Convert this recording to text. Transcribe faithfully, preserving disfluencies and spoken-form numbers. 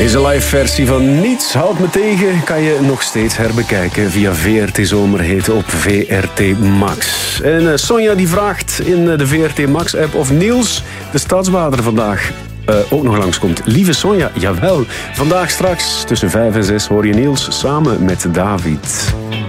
Deze live versie van Niets houdt me tegen kan je nog steeds herbekijken via V R T Zomerhit op V R T Max. En uh, Sonja die vraagt in de V R T Max app of Niels, de stadsbader vandaag, uh, ook nog langskomt. Lieve Sonja, jawel. Vandaag straks tussen vijf en zes hoor je Niels samen met David.